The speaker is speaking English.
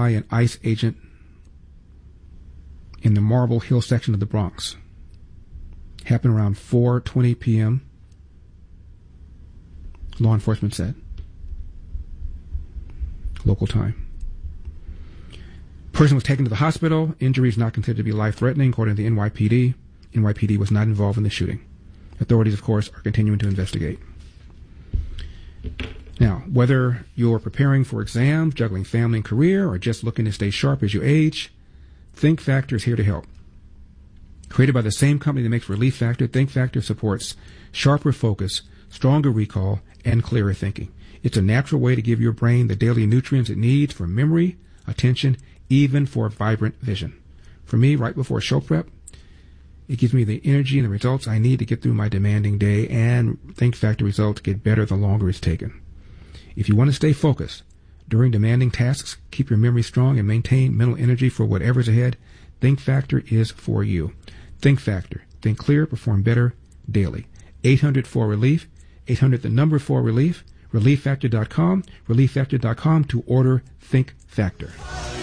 by an ICE agent in the Marble Hill section of the Bronx. Happened around 4:20 p.m., law enforcement said. Local time. Person was taken to the hospital. Injuries not considered to be life-threatening, according to the NYPD. NYPD was not involved in the shooting. Authorities, of course, are continuing to investigate. Now, whether you're preparing for exams, juggling family and career, or just looking to stay sharp as you age, Think Factor is here to help. Created by the same company that makes Relief Factor, Think Factor supports sharper focus, stronger recall, and clearer thinking. It's a natural way to give your brain the daily nutrients it needs for memory, attention, even for vibrant vision. For me, right before show prep, it gives me the energy and the results I need to get through my demanding day, and Think Factor results get better the longer it's taken. If you want to stay focused during demanding tasks, keep your memory strong, and maintain mental energy for whatever's ahead, Think Factor is for you. Think Factor. Think clear, perform better daily. 800-4-RELIEF, 800-4-RELIEF, ReliefFactor.com, ReliefFactor.com to order Think Factor.